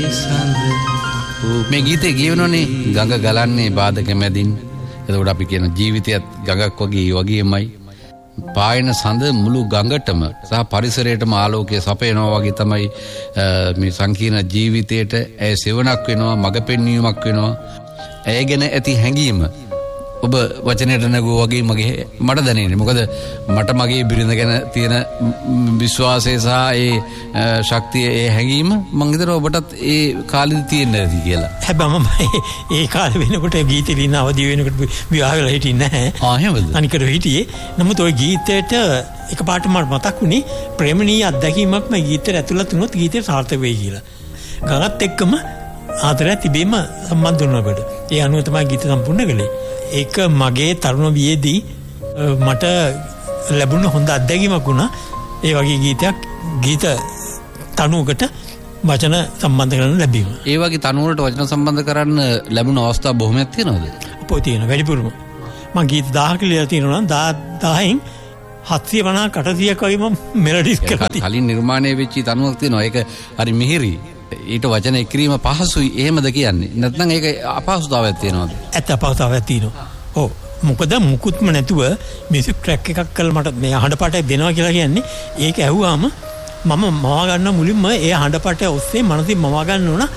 සඳ මේ ගීතේ කියවනෝනේ ගඟ ගලන්නේ බාධක මැදින්. එතකොට අපි කියන ජීවිතයත් ගඟක් වගේමයි. පායන සඳ මුළු ගඟටම සහ පරිසරයටම ආලෝකය සපයනවා වගේ තමයි මේ සංකීර්ණ ජීවිතයට ඇය සෙවණක් වෙනවා, මඟ පෙන්වීමක් වෙනවා. ඇය ගැන ඇති හැඟීම ඔබ වචනයට නැගුවා වගේ මට දැනෙන්නේ. මොකද මට මගේ බිරිඳ ගැන තියෙන විශ්වාසය සහ ඒ ශක්තිය, ඒ හැඟීම මම හිතනවා ඔබටත් ඒ කාලෙදි තියෙන්න ඇති කියලා. හැබැයි මම ඒ කාලේ වෙනකොට ගීතේ ලියන අවදි වෙනකොට විවාහ වෙලා හිටියේ නැහැ. එහෙමද? අනිකට හිටියේ. නමුත් ওই ගීතයට එකපාරට මට මතක් වුණේ ප්‍රේමණීය අත්දැකීමක් මේ ගීතේට ඇතුළත් වුණොත් ගීතේ සාර්ථක වෙයි කියලා. ගලත් එක්කම ආදරය තිබීම සම්බන්ධ වුණාකට. ඒ අනුව තමයි ගීත සම්පූර්ණ කළේ. ඒක මගේ තරුණ වියේදී මට ලැබුණ හොඳ අත්දැකීමක් වුණා. ඒ වගේ ගීත තනුවකට වචන සම්බන්ධ කරන්න ලැබීම. ඒ වගේ තනුවලට වචන සම්බන්ධ කරන්න ලැබුණ අවස්ථා බොහොමයක් තියෙනවද? අපෝ තියෙනවා වැඩිපුරම. මම ගීත 1000ක ලියලා තියෙනවා නම් 10න් 750 800ක් වගේ මම මෙලඩිස් කරලා තියෙනවා. කලින් නිර්මාණය වෙච්ච තනුවක් තියෙනවා. ඒක හරි මිහිරි. ඊට වචන එක්කිරීම පහසුයි එහෙමද කියන්නේ? නැත්නම් ඒක අපහසුතාවයක් තියෙනවද? ඇත්ත අපහසුතාවයක් තියෙනවා. ඔව්. මොකද මුකුත්ම නැතුව මියුසික් ට්‍රැක් එකක් කරලා මට මේ හඬපාටයක් දෙනවා කියලා කියන්නේ ඒක ඇහුවාම මම මවා ගන්න මුලින්ම ඒ හඬපාටය ඔස්සේ මනසින් මවා ගන්න ඕන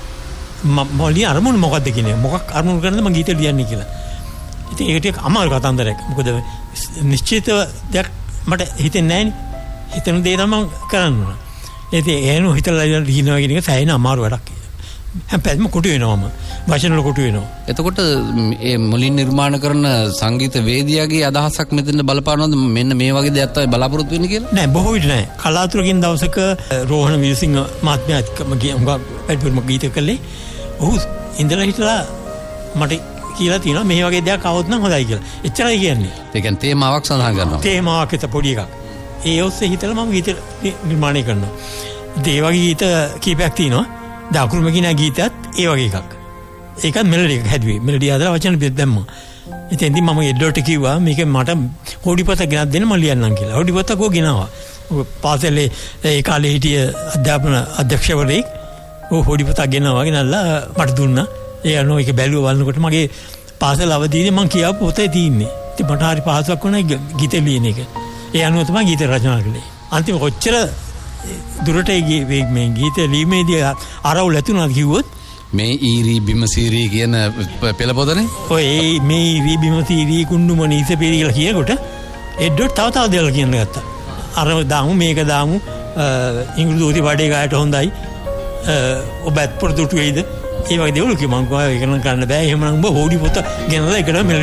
මොළේ අරමුණ මොකක්ද කියන්නේ. මොකක් අරමුණු කරනද මම ගීතය ලියන්නේ කියලා. ඉතින් ඒක ටික අමාරු කතන්දරයක්. මොකද නිශ්චිත දෙයක් මට හිතෙන්නේ නැහැ. හිතන දේ තමයි කරන්න ඕන. ඉතින් එහෙනම් හිතලා ලියනවා කියන එක සෑහෙන අමාරු වැඩක්. හැබැයි කොටු වෙනවම වචන වල කොටු වෙනවා. එතකොට මේ මුලින් නිර්මාණ කරන සංගීත වේදිකාවේ අදහසක් මෙතන බලපානවද මෙන්න මේ වගේ දෙයක් තමයි බලාපොරොත්තු වෙන්නේ කියලා? නෑ බොහෝ විට නෑ. කලාතුරකින් දවසක රෝහණ විල්සිංහ මහත්මයා වැඩිපුරම ගීත කළේ. ඔහු ඉඳලා හිටලා මට කියලා තියෙනවා මේ වගේ දෙයක් આવොත් නම් හොඳයි කියලා. එච්චරයි කියන්නේ. ඒ කියන්නේ තේමාවක් සඳහන් කරනවා. තේමාවක් එක පොඩි එකක්. ඒ ඔස්සේ හිතලා මම ගීත නිර්මාණය කරනවා. ඒ වගේ ගීත කීපයක් තියෙනවා. දකුරුමකිනා ගීතයත් ඒ වගේ එකක්. ඒකත් මෙලඩි එකක් හැදුවේ. මෙලඩි ආදලා වචන දෙයක් දැම්මා. ඉතින් මම එඩ්ඩෝට කිව්වා මේක මට හොඩිපොත ගෙනත් දෙන්න මම ලියන්නම් කියලා. හොඩිපොත කෝ ගෙනාවා. පාසලේ ඒ කාලේ හිටිය අධ්‍යාපන අධ්‍යක්ෂවරයෙක් හොඩිපොත ගෙනාවා ගෙනල්ලා මට දුන්නා. ඒ අනුව ඒක බැලුවා බලනකොට මගේ පාසල අවදීනේ මම කියාපු පොතේ තියෙන්නේ. ඉතින් මට හරි පහසුවක් වුණා ගීත ලියන එක. ඒ අනුව තමයි ගීත රචනා කළේ. අන්තිම කොච්චර දුරට මේ ගීත ලියීමේදී අරවුල් ඇතුණාද කිව්වොත් මේ ඊරි බිමසීරි කියන පෙළපොතනේ. ඔය මේ ඊරි බිමසීරි කුණ්ඩුමනි ඉසපිරි කියලා කියනකොට එඩ්ඩෝට් තව දේවල් කියන්න ගත්තා. අර දාමු මේක දාමු ඉංග්‍රීසි උදේ වඩේ ගායට හොඳයි. ඔබත් පොරදුටු වෙයිද? ඒ වගේ දේවල් කිව්වා. මම කිව්වා ඒක නම් කරන්න බෑ. එහෙමනම් ඔබ හොඩි පොත ගෙනලා ඒකට මෙලඩි